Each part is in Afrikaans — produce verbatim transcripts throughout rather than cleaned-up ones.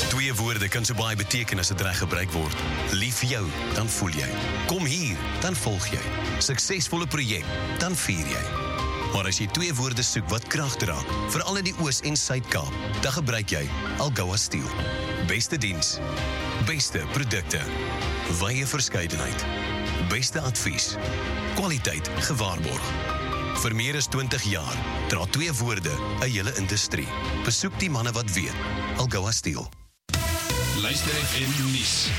Twee woorde kan so baie beteken as dit reg gebruik word. Lief jou, dan voel jy. Kom hier, dan volg jy. Suksesvolle projek, dan vier jy. Maar as jy twee woorde soek wat krag dra, veral in die Oos- en Suid-Kaap, dan gebruik jy Algoa Steel. Beste diens, beste produkte, wye verskeidenheid, beste advies, kwaliteit gewaarborg. Vir meer as twintig jaar dra twee woorde 'n hele industrie. Besoek die manne wat weet. Algoa Steel. Luister F M nuus.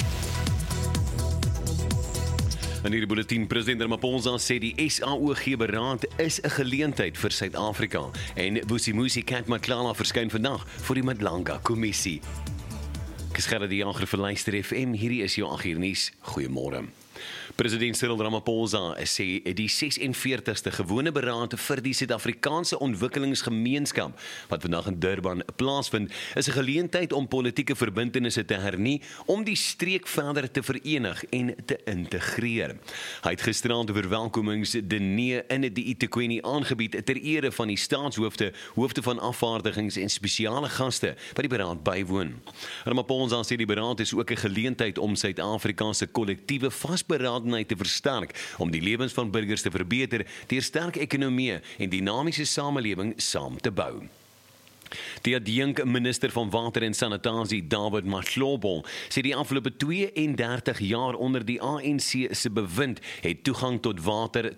In hierdie bulletin, president Ramaphosa sê die S A O G-beraad is 'n geleentheid vir Suid-Afrika en Vusimuzi Kat Matlala verskyn vandag vir die Madlanga-kommissie. Ek is Gerard die Jager vir Luister F M, hierdie is jou agt uur nuus. Goeiemôre. President Cyril Ramaphosa sê die ses en veertigste gewone beraad vir die Suid-Afrikaanse ontwikkelingsgemeenskap wat vandag in Durban plaasvind, is 'n geleentheid om politieke verbintenisse te hernie om die streek verder te verenig en te integreer. Hy het gisterand 'n verwelkomingsdiner in die eThekwini aangebied ter ere van die staatshoofde, hoofde van afvaardigings en spesiale gaste wat die beraad bywoon. Ramaphosa sê die beraad is ook 'n geleentheid om Suid-Afrika se kollektiewe vasberadenheid te versterk, om die lewens van burgers te verbeter deur sterk ekonomie en dinamiese samelewing saam te bou. Die adjunk minister van Water en Sanitasie, David Mahlobo, sê die afgelope twee en dertig jaar onder die A N C se bewind het toegang tot water